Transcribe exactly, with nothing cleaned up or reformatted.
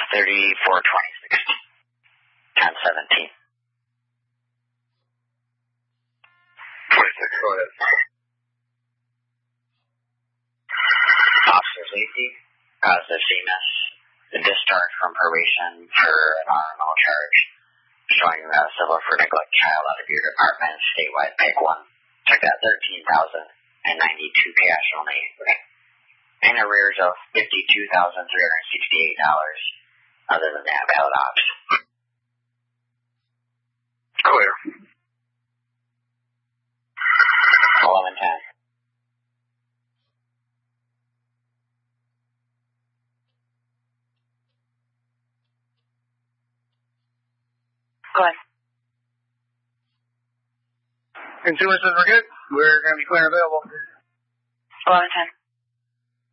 thirty-four twenty-six. ten seventeen. twenty-six, go ahead. Officer Lacey caused a C M S, the discharge from probation for an R M O charge, showing uh, civil for neglect child out of your department, statewide pick one. Took that thirteen thousand ninety-two cash only, in arrears of fifty-two thousand three hundred sixty-eight dollars. Other than that, valid ops. Clear. eleven ten. Go ahead. Consumer says we're good. We're going to be clear and available. eleven ten.